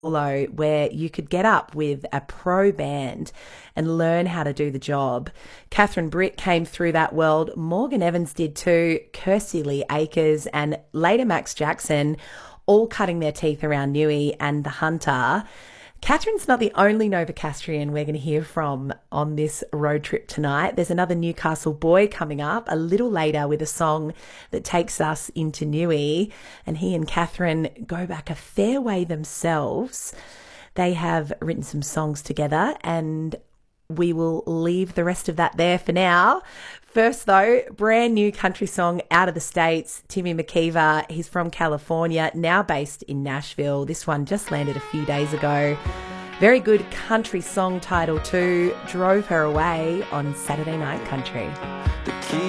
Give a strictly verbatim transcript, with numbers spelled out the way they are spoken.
solo where you could get up with a pro band and learn how to do the job. Catherine Britt came through that world. Morgan Evans did too. Kirsty Lee Akers and later Max Jackson, all cutting their teeth around Newey and The Hunter. Catherine's not the only Novocastrian we're going to hear from on this road trip tonight. There's another Newcastle boy coming up a little later with a song that takes us into Newey, and he and Catherine go back a fair way themselves. They have written some songs together, and we will leave the rest of that there for now. First, though, brand new country song out of the States, Timmy McKeever. He's from California, now based in Nashville. This one just landed a few days ago. Very good country song title too. Drove Her Away on Saturday Night Country. The key